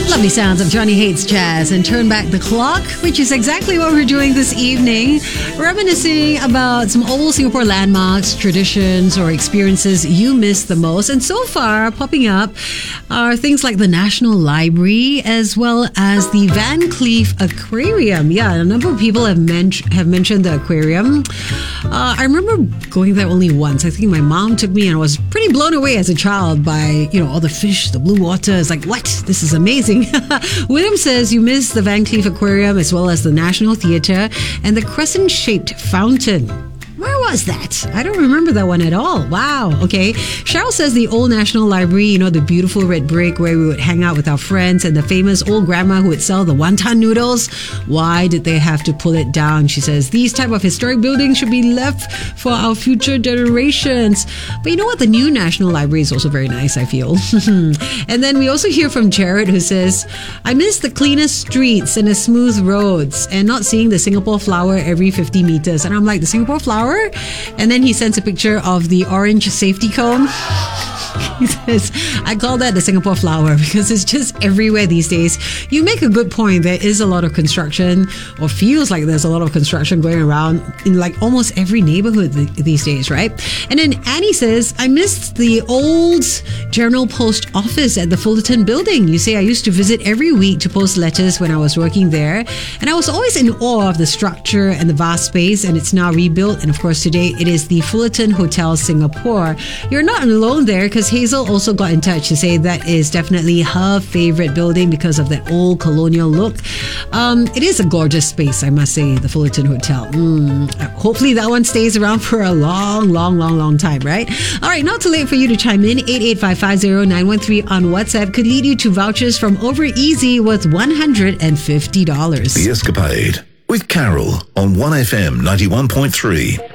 Lovely sounds of Johnny Hates Jazz and Turn Back the Clock, which is exactly what we're doing this evening. Reminiscing about some old Singapore landmarks, traditions, or experiences you miss the most. And so far, popping up are things like the National Library as well as the Van Cleef Aquarium. Yeah, a number of people have mentioned the aquarium. I remember going there only once. I think my mom took me and I was pretty blown away as a child by, all the fish, the blue water. It's like, what? This is amazing. William says you miss the Van Cleef Aquarium as well as the National Theatre and the crescent-shaped fountain. Where was that? I don't remember that one at all. Wow. Okay. Cheryl says the old National Library, the beautiful red brick where we would hang out with our friends and the famous old grandma who would sell the wonton noodles. Why did they have to pull it down? She says these type of historic buildings should be left for our future generations. But you know what? The new National Library is also very nice, I feel. And then we also hear from Jared who says, I miss the cleanest streets and the smooth roads and not seeing the Singapore flower every 50 meters. And I'm like, the Singapore flower? And then he sends a picture of the orange safety cone. He says, I call that the Singapore flower because it's just everywhere these days. You make a good point. There is a lot of construction, or feels like there's a lot of construction going around in like almost every neighborhood these days, right? And then Annie says, I missed the old General Post Office at the Fullerton building. You say I used to visit every week to post letters when I was working there. And I was always in awe of the structure and the vast space, and it's now rebuilt. And of course, today it is the Fullerton Hotel Singapore. You're not alone there because Hazel also got in touch to say that is definitely her favorite building because of that old colonial look. It is a gorgeous space, I must say, the Fullerton Hotel. Hopefully that one stays around for a long time, right? All right, not too late for you to chime in. 88550-913 on WhatsApp could lead you to vouchers from Over Easy worth $150. The Escapade with Carol on 1FM 91.3.